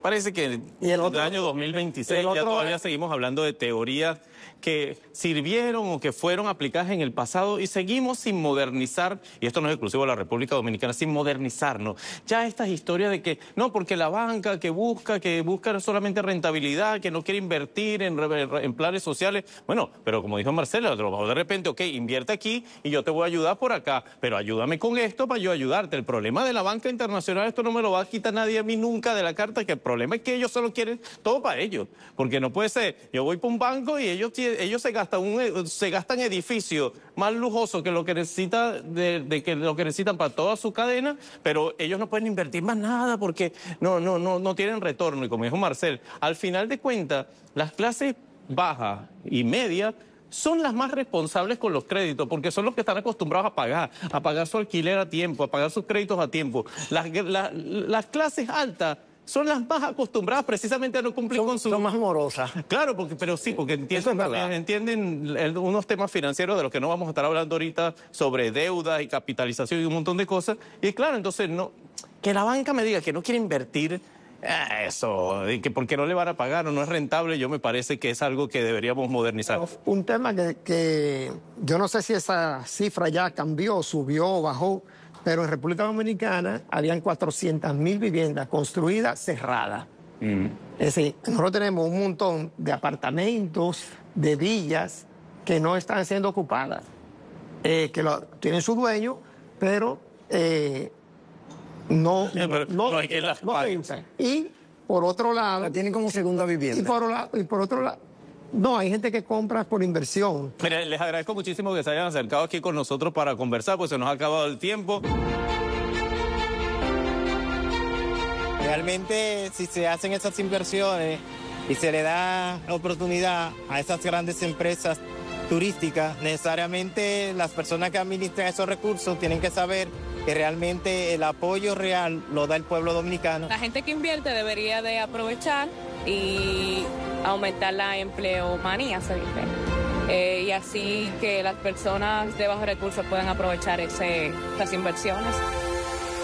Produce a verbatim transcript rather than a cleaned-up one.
Parece que en el, el año dos mil veintiséis ya todavía seguimos hablando de teorías que sirvieron o que fueron aplicadas en el pasado y seguimos sin modernizar, y esto no es exclusivo de la República Dominicana, sin modernizarnos. Ya estas historias de que, no, porque la banca que busca, que busca solamente rentabilidad, que no quiere invertir en, en planes sociales, bueno, pero como dijo Marcela, de repente, ok, invierte aquí y yo te voy a ayudar por acá, pero ayúdame con esto para yo ayudarte. El problema de la banca internacional, esto no me lo va a quitar nadie a mí nunca de la carta, que el problema es que ellos solo quieren todo para ellos, porque no puede ser, yo voy para un banco y ellos, ellos se gastan un, se gastan edificios más lujosos que lo que necesita de, de que lo que necesitan para toda su cadena, pero ellos no pueden invertir más nada porque no, no, no, no tienen retorno. Y como dijo Marcel, al final de cuentas, las clases bajas y medias son las más responsables con los créditos, porque son los que están acostumbrados a pagar, a pagar su alquiler a tiempo, a pagar sus créditos a tiempo. Las, la, las clases altas son las más acostumbradas precisamente a no cumplir son, con su... Son más morosas. Claro, porque, pero sí, porque entienden, es entienden el, unos temas financieros de los que no vamos a estar hablando ahorita, sobre deudas y capitalización y un montón de cosas. Y claro, entonces, no, que la banca me diga que no quiere invertir, eso, y que porque no le van a pagar o no es rentable, yo me parece que es algo que deberíamos modernizar. Un tema que, que yo no sé si esa cifra ya cambió, subió o bajó, pero en República Dominicana habían cuatrocientas mil viviendas construidas cerradas. Mm. Es decir, nosotros tenemos un montón de apartamentos, de villas que no están siendo ocupadas, eh, que lo, tienen su dueño, pero eh, no, sí, pero no, no hay que las no piensan. Y por otro lado... La tienen como segunda vivienda. Y por, y por otro lado... No, hay gente que compra por inversión. Mira, les agradezco muchísimo que se hayan acercado aquí con nosotros para conversar, pues se nos ha acabado el tiempo. Realmente, si se hacen esas inversiones y se le da oportunidad a esas grandes empresas turísticas, necesariamente las personas que administran esos recursos tienen que saber que realmente el apoyo real lo da el pueblo dominicano. La gente que invierte debería de aprovechar y aumentar la empleomanía, se dice. Eh, y así que las personas de bajos recursos puedan aprovechar ese, esas inversiones.